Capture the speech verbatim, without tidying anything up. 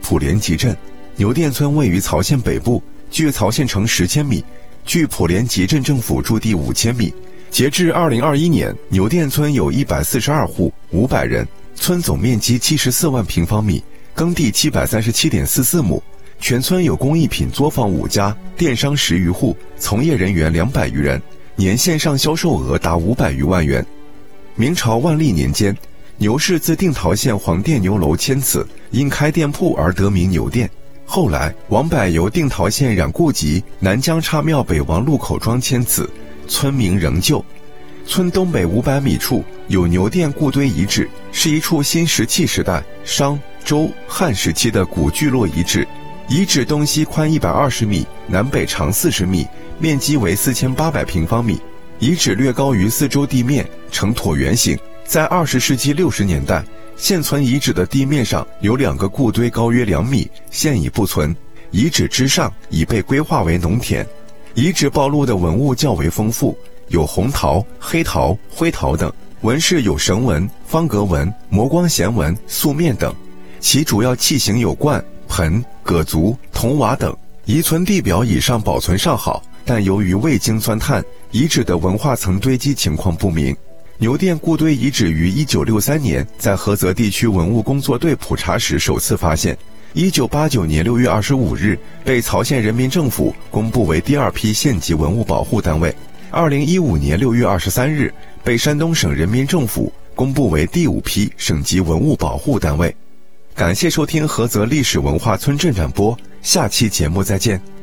普莲集镇。牛店村位于曹县北部，距曹县城十千米，距普莲集镇政府驻地五千米。截至二零二一年，牛店村有一百四十二户，五百人，村总面积七十四万平方米，耕地七百三十七点四四亩。全村有工艺品作坊五家，电商十余户，从业人员两百余人，年线上销售额达五百余万元。明朝万历年间，牛氏自定陶县黄店牛楼迁此，因开店铺而得名牛店。后来王柏由定陶县染故籍南江岔庙北王路口庄迁此，村名仍旧。村东北五百米处有牛店固堆遗址，是一处新石器时代商、周、汉时期的古聚落遗址。遗址东西宽一百二十米，南北长四十米，面积为四千八百平方米。遗址略高于四周地面，呈椭圆形。在二十世纪六十年代，现存遗址的地面上有两个固堆，高约两米，现已不存。遗址之上已被规划为农田。遗址暴露的文物较为丰富，有红陶、黑陶、灰陶等，纹饰有绳纹、方格纹、磨光弦纹、素面等。其主要器型有罐、盆、葛足、铜瓦等。遗存地表以上保存尚好，但由于未经钻探，遗址的文化层堆积情况不明。牛店固堆遗址于一九六三年在菏泽地区文物工作队普查时首次发现，一九八九年六月二十五日被曹县人民政府公布为第二批县级文物保护单位，二零一五年六月二十三日被山东省人民政府公布为第五批省级文物保护单位。感谢收听菏泽历史文化村镇展播，下期节目再见。